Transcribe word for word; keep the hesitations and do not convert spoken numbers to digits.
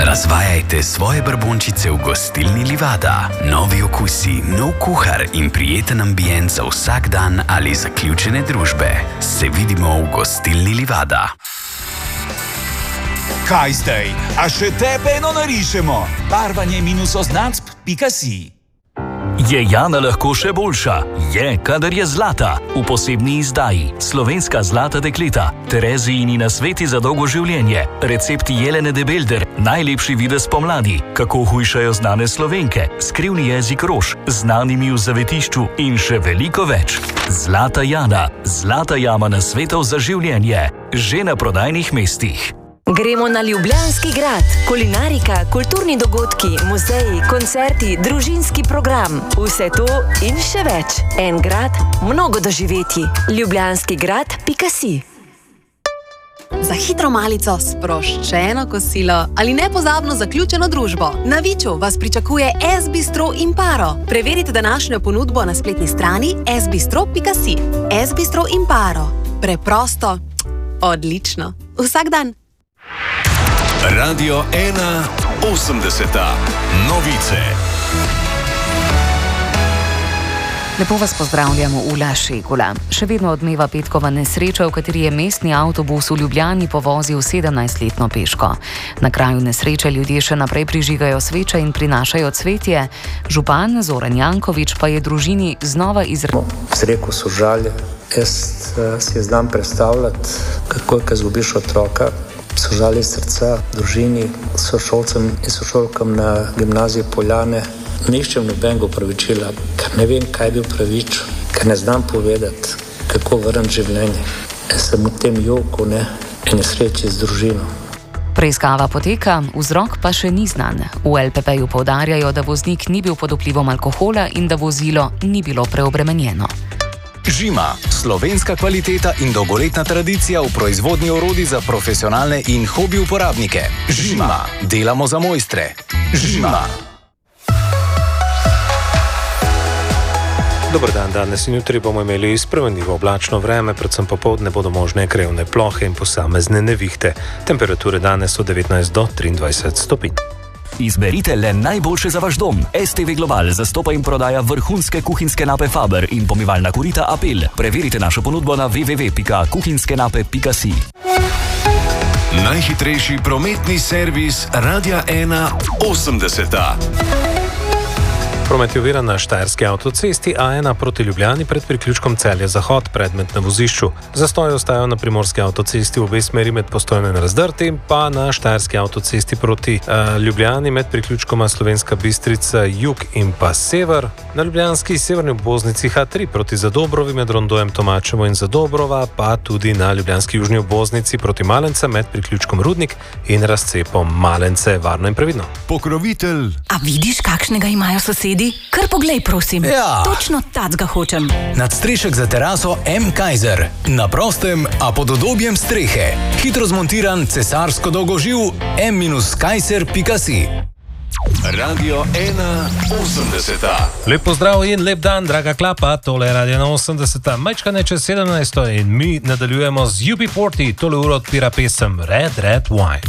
Razvajajte svoje brbončice v gostilni Livada. Novi okusi, nov kuhar in prijeten ambient za vsak dan ali zaključene družbe. Se vidimo v gostilni Livada. Kaj zdaj? A še tebe eno narišemo? Barvanje minus oznacb pika si. Je Jana lahko še boljša? Je, kadar je zlata. V posebni izdaji Slovenska zlata dekleta, Terezijini nasveti za dolgo življenje, recepti Jelene de Belder, najlepši videz pomladi, kako hujšajo znane Slovenke, skrivni jezik rož, znanimi v zavetišču in še veliko več. Zlata Jana, zlata jama nasvetov za življenje, že na prodajnih mestih. Gremo na Ljubljanski grad. Kulinarika, kulturni dogodki, muzeji, koncerti, družinski program. Vse to in še več. En grad, mnogo doživetij. ljubljanski grad pika si. Za hitro malico, sproščeno kosilo ali nepozabno zaključeno družbo. Na Viču vas pričakuje S Bistro Imparo. Preverite današnjo ponudbo na spletni strani s bistro pika si. S Bistro Imparo. Preprosto, odlično. Vsak dan. Radio ena osemdeseta. Novice. Lepo vas pozdravljamo Ula Šegula. Še vedno odmeva petkova nesreča, v kateri je mestni avtobus v Ljubljani povozil sedemnajstletno peško. Na kraju nesreče ljudje še naprej prižigajo sveče in prinašajo cvetje. Župan Zoran Janković pa je družini znova izrekel. Izrekel so žalje. Jaz uh, si znam predstavljati, kako je, ko izgubiš otroka. So žali srca družini, sošolcem in sošolkam na gimnaziji Poljane. Ne iščem nobenega opravičila, ker ne vem, kaj bi opravičil, ker ne znam povedati, kako vrniti življenje. Jaz sem v tem joku, ne, in nesreči z družino. Preiskava poteka, vzrok pa še ni znan. V L P P-ju poudarjajo, da voznik ni bil pod vplivom alkohola in da vozilo ni bilo preobremenjeno. Žima, slovenska kvaliteta in dolgoletna tradicija v proizvodnji orodij za profesionalne in hobi uporabnike. Žima, delamo za mojstre. Žima. Dober dan, danes in jutri bomo imeli spremenljivo oblačno vreme, predvsem popoldne bodo možne krajevne plohe in posamezne nevihte. Temperature danes so devetnajst do triindvajset stopinj. Izberite le najboljše za vaš dom. S T V Global zastopa in prodaja vrhunske kuhinjske nape Faber in pomivalna korita Apel. Preverite našo ponudbo na w w w pika kuhinjskenape pika si. Najhitrejši prometni servis Radia ena osemdeseta. Promet je oviran na Štajerski avtocesti A ena proti Ljubljani pred priključkom Celje-Zahod, predmet na vozišču. Zastoje ostajajo na Primorski avtocesti v obe smeri med Postojno in Razdrti, pa na Štajerski avtocesti proti uh, Ljubljani med priključkoma Slovenska Bistrica jug in pa sever. Na ljubljanski severni obvoznici H tri proti Zadobrovi med rondojem Tomačevo in Zadobrova, pa tudi na ljubljanski južni obvoznici proti Malence med priključkom Rudnik in razcepom Malence. Varno in previdno. Pokrovitelj. A vidiš, kakšnega imajo sosedi? Kar poglej, prosim. Ja. Točno tacga hočem. Nadstrešek za teraso M. Kaiser. Na prostem, a pod udobjem strehe. Hitro zmontiran, cesarsko dolgoživ M Kaiser pika si. Radio ena osemdeseta. Lep pozdrav in lep dan, draga klapa, tole je Radio ena osemdeseta. Majčkane čez sedemnajsto in mi nadaljujemo z U B štirideset, tole uro odpira pesem Red Red Wine.